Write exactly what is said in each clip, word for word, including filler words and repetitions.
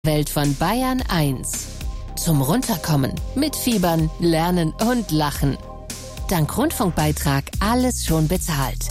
Welt von Bayern eins. Zum Runterkommen, mitfiebern, lernen und lachen. Dank Rundfunkbeitrag alles schon bezahlt.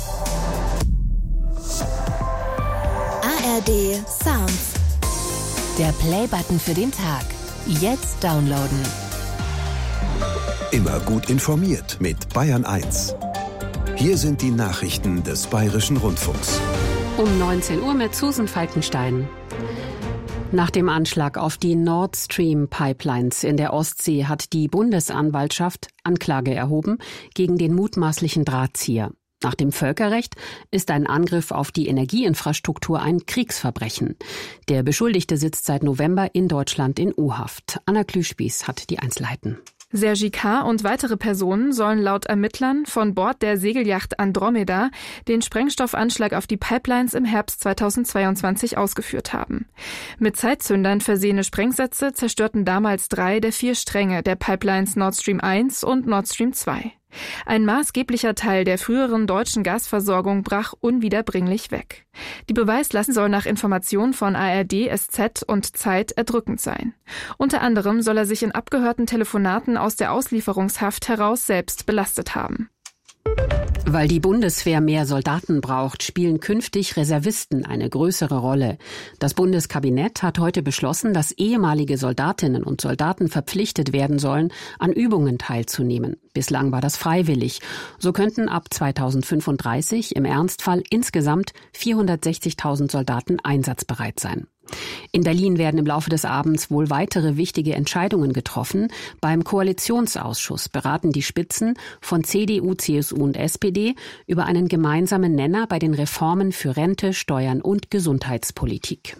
A R D Sounds. Der Playbutton für den Tag. Jetzt downloaden. Immer gut informiert mit Bayern eins. Hier sind die Nachrichten des Bayerischen Rundfunks. Um neunzehn Uhr mit Susan Falkenstein. Nach dem Anschlag auf die Nord Stream Pipelines in der Ostsee hat die Bundesanwaltschaft Anklage erhoben gegen den mutmaßlichen Drahtzieher. Nach dem Völkerrecht ist ein Angriff auf die Energieinfrastruktur ein Kriegsverbrechen. Der Beschuldigte sitzt seit November in Deutschland in U-Haft. Anna Klüspieß hat die Einzelheiten. Sergi K. und weitere Personen sollen laut Ermittlern von Bord der Segelyacht Andromeda den Sprengstoffanschlag auf die Pipelines im Herbst zweitausendzweiundzwanzig ausgeführt haben. Mit Zeitzündern versehene Sprengsätze zerstörten damals drei der vier Stränge der Pipelines Nord Stream eins und Nord Stream zwei. Ein maßgeblicher Teil der früheren deutschen Gasversorgung brach unwiederbringlich weg. Die Beweislast soll nach Informationen von A R D, S Z und Zeit erdrückend sein. Unter anderem soll er sich in abgehörten Telefonaten aus der Auslieferungshaft heraus selbst belastet haben. Weil die Bundeswehr mehr Soldaten braucht, spielen künftig Reservisten eine größere Rolle. Das Bundeskabinett hat heute beschlossen, dass ehemalige Soldatinnen und Soldaten verpflichtet werden sollen, an Übungen teilzunehmen. Bislang war das freiwillig. So könnten ab zweitausendfünfunddreißig im Ernstfall insgesamt vierhundertsechzigtausend Soldaten einsatzbereit sein. In Berlin werden im Laufe des Abends wohl weitere wichtige Entscheidungen getroffen. Beim Koalitionsausschuss beraten die Spitzen von C D U, C S U und S P D über einen gemeinsamen Nenner bei den Reformen für Rente, Steuern und Gesundheitspolitik.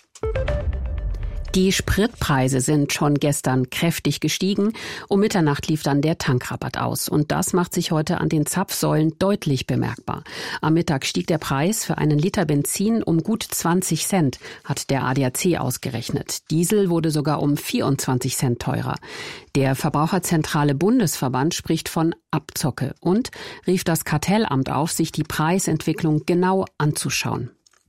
Die Spritpreise sind schon gestern kräftig gestiegen. Um Mitternacht lief dann der Tankrabatt aus. Und das macht sich heute an den Zapfsäulen deutlich bemerkbar. Am Mittag stieg der Preis für einen Liter Benzin um gut zwanzig Cent, hat der A D A C ausgerechnet. Diesel wurde sogar um vierundzwanzig Cent teurer. Der Verbraucherzentrale Bundesverband spricht von Abzocke und rief das Kartellamt auf, sich die Preisentwicklung genau anzuschauen.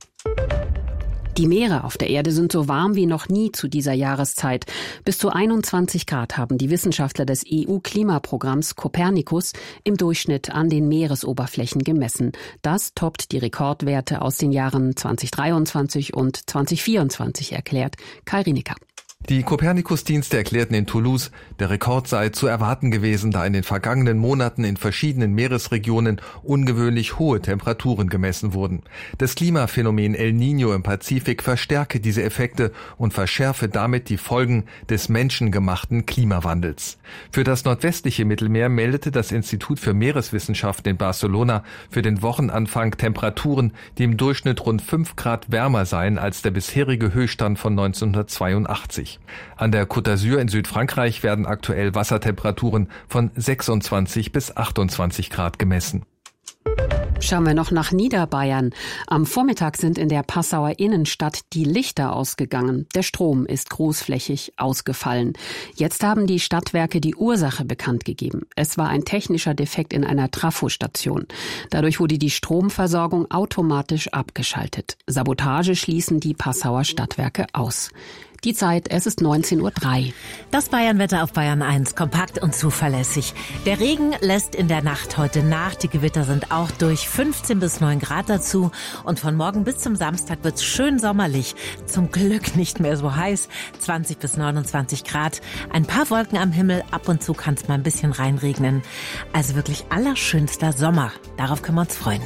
Die Meere auf der Erde sind so warm wie noch nie zu dieser Jahreszeit. Bis zu einundzwanzig Grad haben die Wissenschaftler des E U-Klimaprogramms Copernicus im Durchschnitt an den Meeresoberflächen gemessen. Das toppt die Rekordwerte aus den Jahren zweitausenddreiundzwanzig und zweitausendvierundzwanzig, erklärt Kai Rinecker. Die Copernicus-Dienste erklärten in Toulouse, der Rekord sei zu erwarten gewesen, da in den vergangenen Monaten in verschiedenen Meeresregionen ungewöhnlich hohe Temperaturen gemessen wurden. Das Klimaphänomen El Niño im Pazifik verstärke diese Effekte und verschärfe damit die Folgen des menschengemachten Klimawandels. Für das nordwestliche Mittelmeer meldete das Institut für Meereswissenschaften in Barcelona für den Wochenanfang Temperaturen, die im Durchschnitt rund fünf Grad wärmer seien als der bisherige Höchststand von neunzehnhundertzweiundachtzig. An der Côte d'Azur in Südfrankreich werden aktuell Wassertemperaturen von sechsundzwanzig bis achtundzwanzig Grad gemessen. Schauen wir noch nach Niederbayern. Am Vormittag sind in der Passauer Innenstadt die Lichter ausgegangen. Der Strom ist großflächig ausgefallen. Jetzt haben die Stadtwerke die Ursache bekannt gegeben. Es war ein technischer Defekt in einer Trafostation. Dadurch wurde die Stromversorgung automatisch abgeschaltet. Sabotage schließen die Passauer Stadtwerke aus. Die Zeit, es ist neunzehn Uhr drei. Das Bayernwetter auf Bayern eins, kompakt und zuverlässig. Der Regen lässt in der Nacht heute nach. Die Gewitter sind auch durch, fünfzehn bis neun Grad dazu. Und von morgen bis zum Samstag wird's schön sommerlich. Zum Glück nicht mehr so heiß, zwanzig bis neunundzwanzig Grad. Ein paar Wolken am Himmel, ab und zu kann es mal ein bisschen reinregnen. Also wirklich allerschönster Sommer. Darauf können wir uns freuen.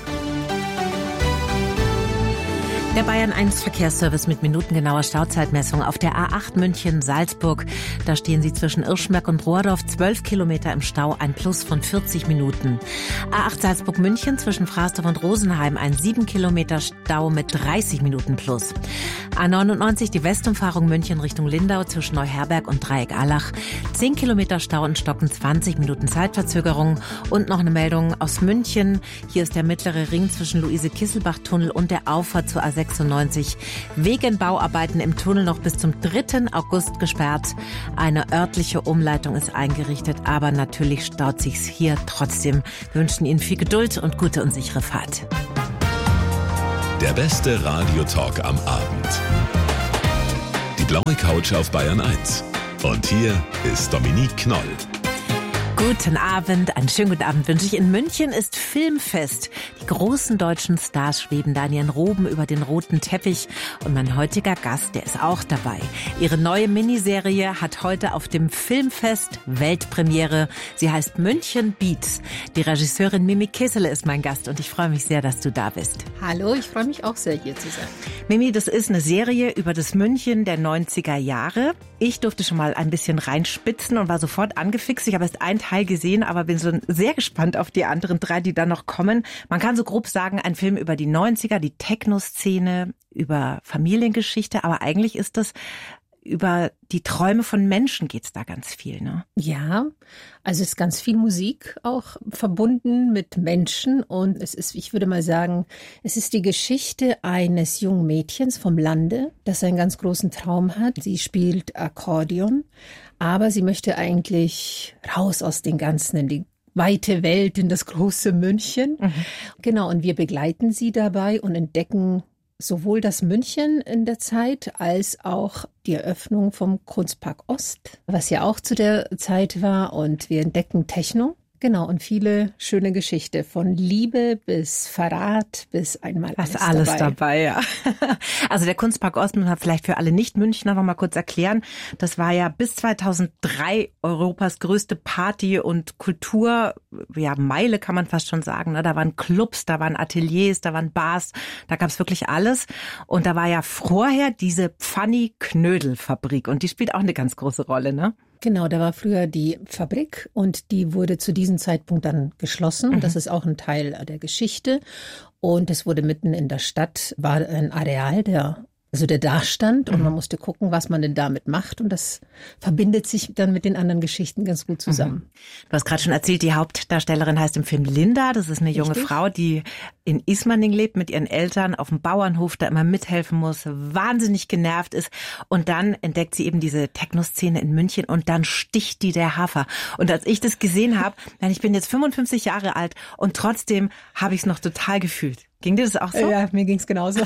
Der Bayern eins Verkehrsservice mit minutengenauer Stauzeitmessung auf der A acht München-Salzburg. Da stehen Sie zwischen Irschmerg und Rohrdorf, zwölf Kilometer im Stau, ein Plus von vierzig Minuten. A acht Salzburg-München zwischen Fraßdorf und Rosenheim, ein sieben Kilometer Stau mit dreißig Minuten Plus. A neunundneunzig die Westumfahrung München Richtung Lindau zwischen Neuherberg und Dreieck-Allach, zehn Kilometer Stau und Stocken, zwanzig Minuten Zeitverzögerung. Und noch eine Meldung aus München. Hier ist der mittlere Ring zwischen Luise-Kisselbach-Tunnel und der Auffahrt zur A sechsundneunzig. Wegen Bauarbeiten im Tunnel noch bis zum dritten August gesperrt. Eine örtliche Umleitung ist eingerichtet, aber natürlich staut sich's hier trotzdem. Wir wünschen Ihnen viel Geduld und gute und sichere Fahrt. Der beste Radiotalk am Abend. Die blaue Couch auf Bayern eins. Und hier ist Dominique Knoll. Guten Abend, einen schönen guten Abend wünsche ich. In München ist Filmfest. Die großen deutschen Stars schweben da in ihren Roben über den roten Teppich. Und mein heutiger Gast, der ist auch dabei. Ihre neue Miniserie hat heute auf dem Filmfest Weltpremiere. Sie heißt München Beats. Die Regisseurin Mimi Kessele ist mein Gast und ich freue mich sehr, dass du da bist. Hallo, ich freue mich auch sehr, hier zu sein. Mimi, das ist eine Serie über das München der neunziger Jahre. Ich durfte schon mal ein bisschen reinspitzen und war sofort angefixt. Ich habe erst einen Teil gesehen, aber bin schon sehr gespannt auf die anderen drei, die da noch kommen. Man kann so grob sagen, ein Film über die neunziger, die Techno-Szene, über Familiengeschichte, aber eigentlich ist das über die Träume von Menschen geht's da ganz viel, ne? Ja, also es ist ganz viel Musik auch verbunden mit Menschen und es ist, ich würde mal sagen, es ist die Geschichte eines jungen Mädchens vom Lande, das einen ganz großen Traum hat. Sie spielt Akkordeon, aber sie möchte eigentlich raus aus den Ganzen, in die weite Welt, in das große München. Mhm. Genau, und wir begleiten sie dabei und entdecken sowohl das München in der Zeit als auch die Eröffnung vom Kunstpark Ost, was ja auch zu der Zeit war. Und wir entdecken Techno. Genau, und viele schöne Geschichte von Liebe bis Verrat bis einmal alles, alles dabei. dabei ja. Also der Kunstpark Ost, muss man vielleicht für alle Nicht-Münchner noch mal kurz erklären. Das war ja bis zweitausenddrei Europas größte Party- und Kultur, ja Meile kann man fast schon sagen. Ne? Da waren Clubs, da waren Ateliers, da waren Bars, da gab's wirklich alles. Und da war ja vorher diese Pfanni-Knödel-Fabrik und die spielt auch eine ganz große Rolle, ne? Genau, da war früher die Fabrik und die wurde zu diesem Zeitpunkt dann geschlossen. Mhm. Das ist auch ein Teil der Geschichte. Und es wurde mitten in der Stadt, war ein Areal, der also der da stand und man musste gucken, was man denn damit macht. Und das verbindet sich dann mit den anderen Geschichten ganz gut zusammen. Du hast gerade schon erzählt, die Hauptdarstellerin heißt im Film Linda. Das ist eine junge Richtig. Frau, die in Ismaning lebt mit ihren Eltern auf dem Bauernhof, da immer mithelfen muss, wahnsinnig genervt ist. Und dann entdeckt sie eben diese Techno-Szene in München und dann sticht die der Hafer. Und als ich das gesehen habe, ich bin jetzt fünfundfünfzig Jahre alt und trotzdem habe ich es noch total gefühlt. Ging dir das auch so? Ja, mir ging es genauso.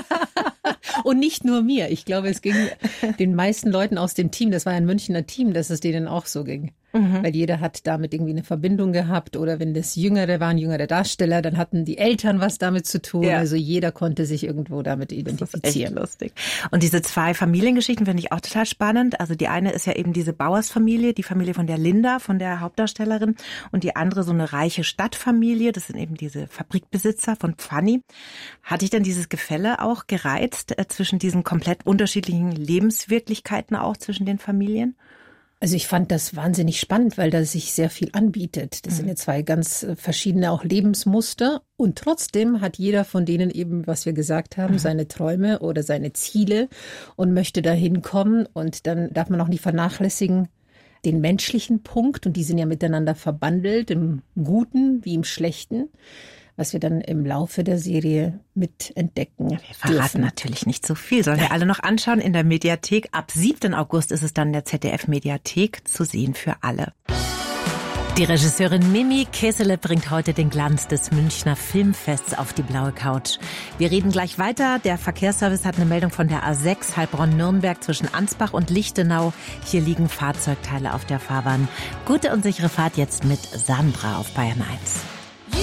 Und nicht nur mir. Ich glaube, es ging den meisten Leuten aus dem Team, das war ein Münchner Team, dass es denen auch so ging. Mhm. Weil jeder hat damit irgendwie eine Verbindung gehabt oder wenn das Jüngere waren, jüngere Darsteller, dann hatten die Eltern was damit zu tun. Ja. Also jeder konnte sich irgendwo damit identifizieren. Das ist echt lustig. Und diese zwei Familiengeschichten finde ich auch total spannend. Also die eine ist ja eben diese Bauersfamilie, die Familie von der Linda, von der Hauptdarstellerin und die andere so eine reiche Stadtfamilie, das sind eben diese Fabrikbesitzer von Pfanni. Hat dich denn dieses Gefälle auch gereizt äh, zwischen diesen komplett unterschiedlichen Lebenswirklichkeiten auch zwischen den Familien? Also ich fand das wahnsinnig spannend, weil da sich sehr viel anbietet. Das mhm. sind ja zwei ganz verschiedene auch Lebensmuster und trotzdem hat jeder von denen eben, was wir gesagt haben, mhm. seine Träume oder seine Ziele und möchte da hinkommen und dann darf man auch nicht vernachlässigen den menschlichen Punkt und die sind ja miteinander verbandelt, im Guten wie im Schlechten. Was wir dann im Laufe der Serie mit entdecken ja, wir verraten dürfen. Natürlich nicht so viel. Sollen wir alle noch anschauen in der Mediathek. Ab siebten August ist es dann in der Z D F-Mediathek zu sehen für alle. Die Regisseurin Mimi Kessele bringt heute den Glanz des Münchner Filmfests auf die blaue Couch. Wir reden gleich weiter. Der Verkehrsservice hat eine Meldung von der A sechs Heilbronn-Nürnberg zwischen Ansbach und Lichtenau. Hier liegen Fahrzeugteile auf der Fahrbahn. Gute und sichere Fahrt jetzt mit Sandra auf Bayern eins.